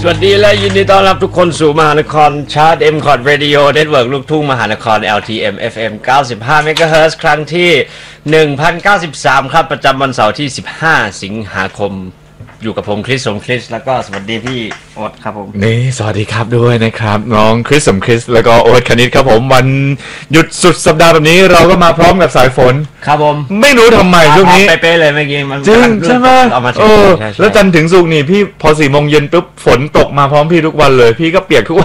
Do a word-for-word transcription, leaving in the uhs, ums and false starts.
สวัสดีและยินดีต้อนรับทุกคนสู่มหานครชาร์ต เอ็ม คอร์ด Radio Network ลูกทุ่งมหานคร แอล ที เอ็ม เอฟ เอ็ม เก้าสิบห้า เมกะเฮิรตซ์ ครั้งที่ หนึ่งพันเก้าสิบสาม ครับประจำวันเสาร์ที่ สิบห้า สิงหาคมอยู่กับผมคริสสมคริสแล้วก็สวัสดีพี่โอ๊ตครับผมนี่สวัสดีครับด้วยนะครับน้องคริสสมคริสแล้วก็โอ๊ตคณิตครับผมวันหยุดสุดสัปดาห์แบบนี้เราก็มาพร้อมกับสายฝนครับผมไม่รู้ทำไมช่วงนี้เป๊ะๆเลยเมื่อกี้มันจริงใช่ไหมเออแล้วจันทร์ถึงศุกร์นี่พี่พอสี่โมงเย็นปุ๊บฝนตกมาพร้อมพี่ทุกวันเลยพี่ก็เปียกทุกวั